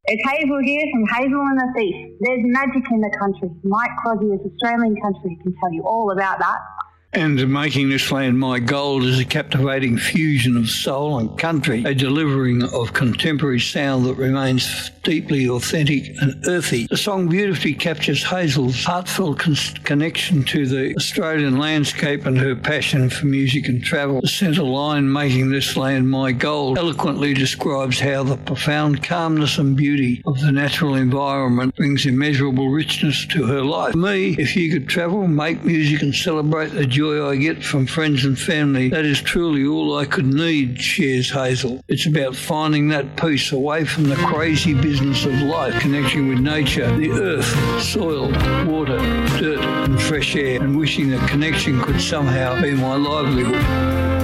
It's Hazel here from Hazel and the Thief. There's magic in the country. Mike Crosby's Australian Country can tell you all about that. And making this land my gold is a captivating fusion of soul and country, a delivering of contemporary sound that remains deeply authentic and earthy. The song beautifully captures Hazel's heartfelt connection to the Australian landscape and her passion for music and travel. The centre line, making this land my gold, eloquently describes how the profound calmness and beauty of the natural environment brings immeasurable richness to her life. For me, if you could travel, make music and celebrate the joy I get from friends and family, that is truly all I could need, shares Hazel. It's about finding that peace away from the crazy business of life, connecting with nature, the earth, soil, water, dirt and fresh air, and wishing that connection could somehow be my livelihood.